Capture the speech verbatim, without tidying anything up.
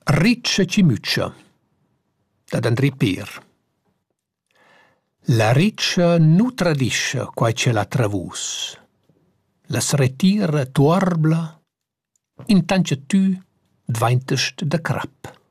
Riccia ci mütscha, dad André Peer. La riccia nu tradischa quai ce l'ha travus. La sretira tuorbla, intancha tü dvaintest da crap.